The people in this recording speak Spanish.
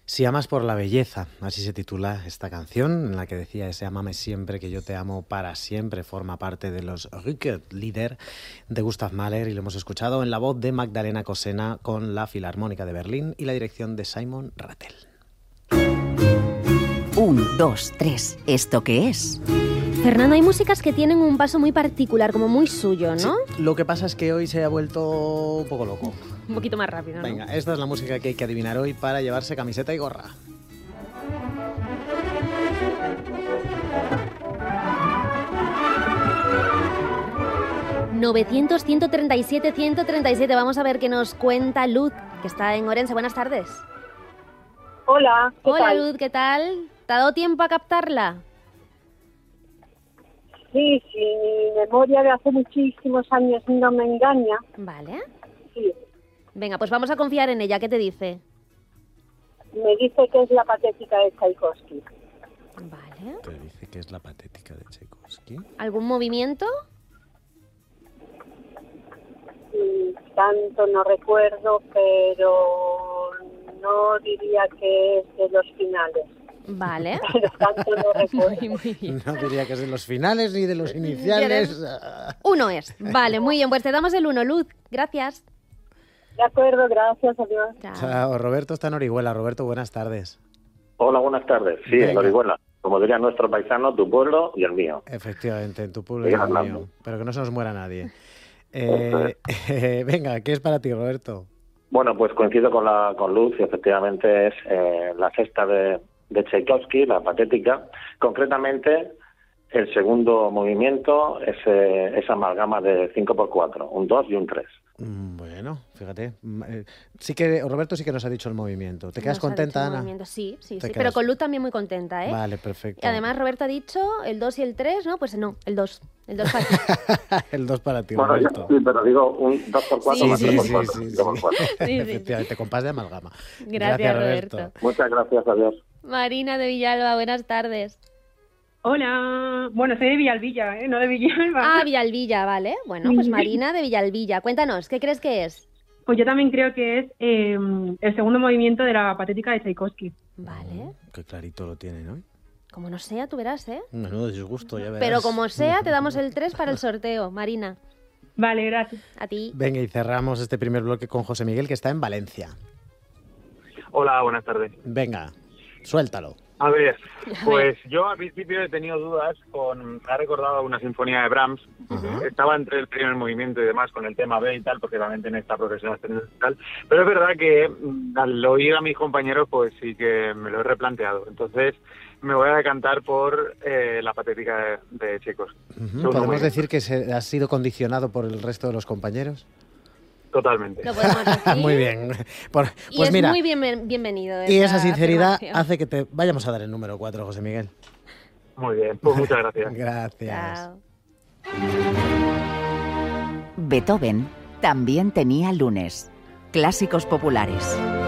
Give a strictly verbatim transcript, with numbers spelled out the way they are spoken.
Si amas por la belleza, así se titula esta canción, en la que decía ese amame siempre, que yo te amo para siempre, forma parte de los Rückert-Lieder de Gustav Mahler, y lo hemos escuchado en la voz de Magdalena Cosena con la Filarmónica de Berlín y la dirección de Simon Rattle. Un, dos, tres, ¿esto qué es? Fernando, hay músicas que tienen un paso muy particular, como muy suyo, ¿no? Sí, lo que pasa es que hoy se ha vuelto un poco loco. Un poquito más rápido, ¿no? Venga, esta es la música que hay que adivinar hoy para llevarse camiseta y gorra. novecientos, ciento treinta y siete, ciento treinta y siete. Vamos a ver qué nos cuenta Luz, que está en Orense. Buenas tardes. Hola, ¿qué Hola, tal? Luz, ¿qué tal? ¿Te ha dado tiempo a captarla? Sí, sí, mi memoria de hace muchísimos años no me engaña. Vale. Sí, Venga, pues vamos a confiar en ella. ¿Qué te dice? me dice que es la patética de Tchaikovsky. Vale. Te dice que es la patética de Tchaikovsky. ¿Algún movimiento? Mm, Tanto no recuerdo, pero no diría que es de los finales. Vale. Pero tanto no recuerdo. Muy, muy bien. No diría que es de los finales ni de los iniciales. Uno es. Vale, muy bien. Pues te damos el uno, Luz. Gracias. De acuerdo, gracias, adiós. Chao. Chao, Roberto está en Orihuela. Roberto, buenas tardes. Hola, buenas tardes. Sí, Venga. en Orihuela. Como diría nuestro paisano, tu pueblo y el mío. Efectivamente, en tu pueblo y Sigue en el hablando. mío. Pero que no se nos muera nadie. Eh, eh, venga, ¿qué es para ti, Roberto? Bueno, pues coincido con la con Luz y efectivamente es eh, la sexta de, de Tchaikovsky, la patética. Concretamente, el segundo movimiento es eh, esa amalgama de cinco por cuatro, un dos y un tres. Mm, Bueno, fíjate. Mm, eh, Sí que Roberto sí que nos ha dicho el movimiento. ¿Te quedas Nos ha contenta, dicho el Ana? movimiento. Sí, sí, Te sí. quedas- Pero con Luz también muy contenta, ¿eh? Vale, perfecto. Y además Roberto ha dicho el dos y el tres, ¿no? Pues no, el dos. El dos para ti. El dos para ti, Bueno, yo, Roberto. sí, pero digo un dos por cuatro Sí, más sí, tres por sí, cuatro. sí, dos por sí. cuatro. Sí, sí. Efectivamente, compás de amalgama. Gracias, Roberto. Muchas gracias, adiós. Marina de Villalba, buenas tardes. Hola, bueno, soy de Villalbilla, ¿eh? No de Villalba. Ah, Villalbilla, vale. Bueno, pues Marina de Villalbilla. Cuéntanos, ¿qué crees que es? Pues yo también creo que es eh, el segundo movimiento de la patética de Tchaikovsky. Vale. Qué clarito lo tiene, ¿no? Como no sea, tú verás, ¿eh? Menudo disgusto, ya verás. Pero como sea, te damos el tres para el sorteo, Marina. Vale, gracias. A ti. Venga, y cerramos este primer bloque con José Miguel, que está en Valencia. Hola, buenas tardes. Venga, suéltalo. A ver, A pues yo al principio he tenido dudas con... Me ha recordado una sinfonía de Brahms. Ajá. Estaba entre el primer movimiento y demás con el tema B y tal, porque también tiene esta progresión ascendente y tal. Pero es verdad que mm, al oír a mis compañeros, pues sí que me lo he replanteado. Entonces me voy a decantar por eh, la patética de, de Chicos. Ujú. ¿Podemos decir que se, has sido condicionado por el resto de los compañeros? Totalmente. Lo podemos decir. Muy bien. Por- Y pues es mira, muy bien, bienvenido. y esa esta sinceridad afirmación. hace que te vayamos a dar el número cuatro, José Miguel. Muy bien, pues muchas gracias. Gracias. Chao. Beethoven también tenía lunes. Clásicos populares.